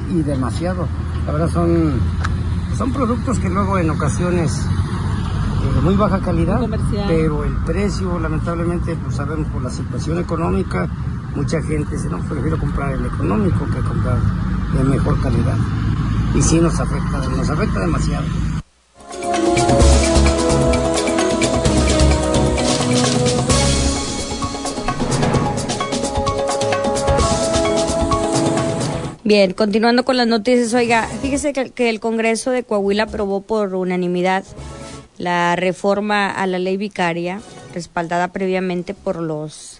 y demasiado. La verdad son productos que luego en ocasiones de muy baja calidad, pero el precio, lamentablemente, pues sabemos por la situación económica, mucha gente dice, no, prefiero comprar el económico que comprar de mejor calidad. Y sí nos afecta demasiado. Bien, continuando con las noticias, oiga, fíjese que el Congreso de Coahuila aprobó por unanimidad la reforma a la ley vicaria, respaldada previamente por los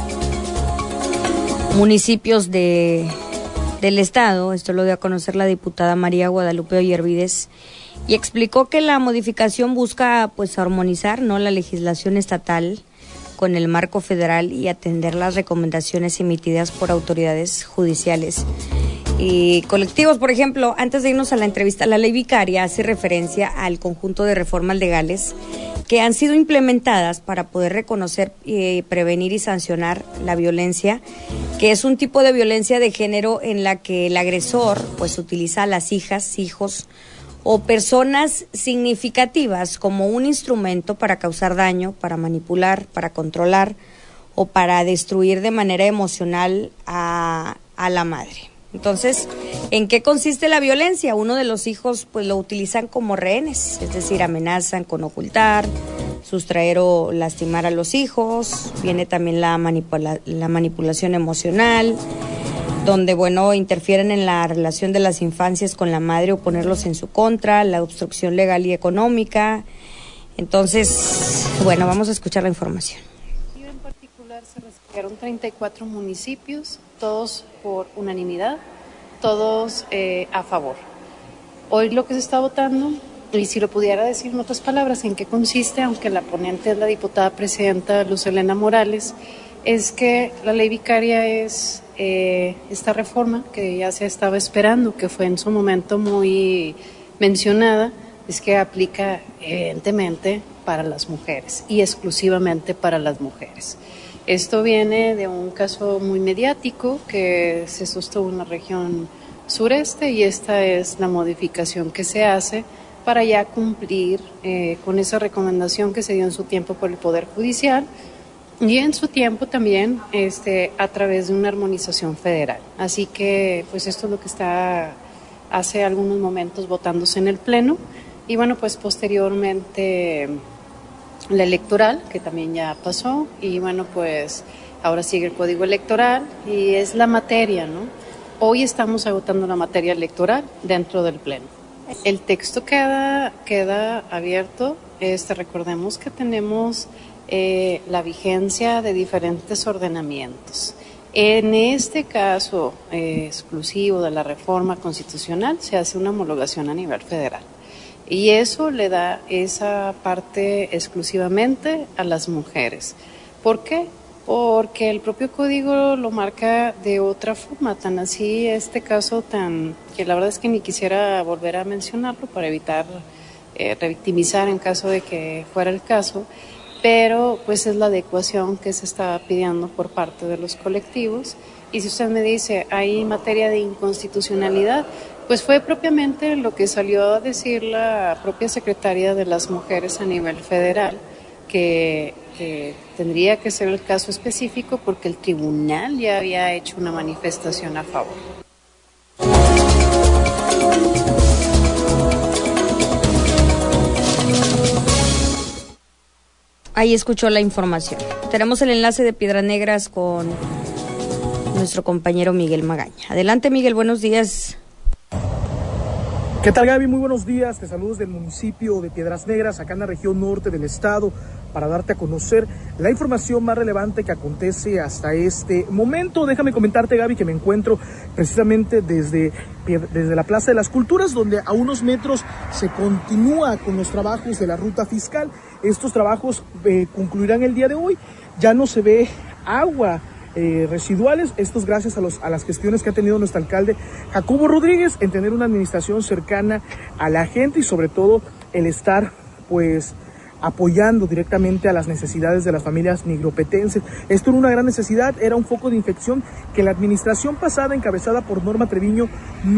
municipios del estado. Esto lo dio a conocer la diputada María Guadalupe Ollervides, y explicó que la modificación busca pues armonizar, ¿no?, la legislación estatal con el marco federal y atender las recomendaciones emitidas por autoridades judiciales y colectivos. Por ejemplo, antes de irnos a la entrevista, la ley vicaria hace referencia al conjunto de reformas legales que han sido implementadas para poder reconocer, prevenir y sancionar la violencia, que es un tipo de violencia de género en la que el agresor pues utiliza a las hijas, hijos o personas significativas como un instrumento para causar daño, para manipular, para controlar o para destruir de manera emocional a la madre. Entonces, ¿en qué consiste la violencia? Uno de los hijos pues lo utilizan como rehenes, es decir, amenazan con ocultar, sustraer o lastimar a los hijos. Viene también la manipulación emocional, donde, bueno, interfieren en la relación de las infancias con la madre o ponerlos en su contra, la obstrucción legal y económica. Entonces, bueno, vamos a escuchar la información. En particular se recibieron 34 municipios, todos por unanimidad, todos a favor. Hoy lo que se está votando, y si lo pudiera decir en otras palabras, en qué consiste, aunque la ponente es la diputada presidenta Luz Helena Morales, es que la ley vicaria es esta reforma que ya se estaba esperando, que fue en su momento muy mencionada, es que aplica evidentemente para las mujeres y exclusivamente para las mujeres. Esto viene de un caso muy mediático que se sostuvo en la región sureste, y esta es la modificación que se hace para ya cumplir con esa recomendación que se dio en su tiempo por el Poder Judicial, y en su tiempo también a través de una armonización federal. Así que pues esto es lo que está hace algunos momentos votándose en el Pleno, y bueno, pues posteriormente la electoral, que también ya pasó, y bueno, pues ahora sigue el Código Electoral y es la materia, ¿no? Hoy estamos agotando la materia electoral dentro del Pleno. El texto queda abierto. Recordemos que tenemos la vigencia de diferentes ordenamientos. En este caso exclusivo de la reforma constitucional se hace una homologación a nivel federal, y eso le da esa parte exclusivamente a las mujeres. ¿Por qué? Porque el propio código lo marca de otra forma, tan así caso que la verdad es que ni quisiera volver a mencionarlo para evitar revictimizar en caso de que fuera el caso, pero pues es la adecuación que se está pidiendo por parte de los colectivos. Y si usted me dice, hay materia de inconstitucionalidad, pues fue propiamente lo que salió a decir la propia secretaria de las mujeres a nivel federal, que tendría que ser el caso específico porque el tribunal ya había hecho una manifestación a favor. Ahí escuchó la información. Tenemos el enlace de Piedras Negras con nuestro compañero Miguel Magaña. Adelante, Miguel, buenos días. ¿Qué tal, Gaby? Muy buenos días. Te saludo desde el municipio de Piedras Negras, acá en la región norte del estado, para darte a conocer la información más relevante que acontece hasta este momento. Déjame comentarte, Gaby, que me encuentro precisamente desde la Plaza de las Culturas, donde a unos metros se continúa con los trabajos de la ruta fiscal. Estos trabajos concluirán el día de hoy. Ya no se ve agua residuales, esto es gracias a las gestiones que ha tenido nuestro alcalde Jacobo Rodríguez en tener una administración cercana a la gente y sobre todo el estar pues apoyando directamente a las necesidades de las familias nigropetenses. Esto era una gran necesidad, era un foco de infección que la administración pasada encabezada por Norma Treviño